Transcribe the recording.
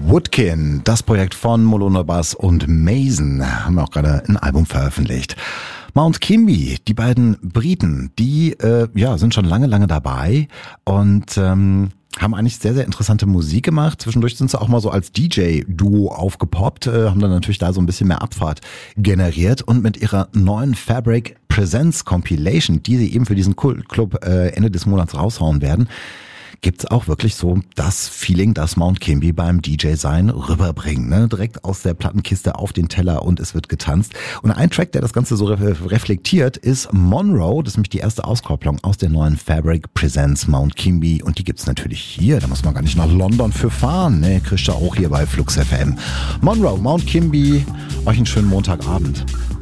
Woodkin, das Projekt von Molona Bass und Mason, haben wir auch gerade ein Album veröffentlicht. Mount Kimby, die beiden Briten, die sind schon lange dabei und haben eigentlich sehr, sehr interessante Musik gemacht. Zwischendurch sind sie auch mal so als DJ-Duo aufgepoppt, haben dann natürlich da so ein bisschen mehr Abfahrt generiert und mit ihrer neuen Fabric Presents Compilation, die sie eben für diesen Club Ende des Monats raushauen werden, gibt's auch wirklich so das Feeling, das Mount Kimby beim DJ-Sein rüberbringt. Ne? Direkt aus der Plattenkiste auf den Teller und es wird getanzt. Und ein Track, der das Ganze so reflektiert, ist Monroe. Das ist nämlich die erste Auskopplung aus der neuen Fabric Presents Mount Kimby. Und die gibt's natürlich hier. Da muss man gar nicht nach London für fahren. Ne? Kriegst du auch hier bei Flux FM. Monroe, Mount Kimby. Euch einen schönen Montagabend.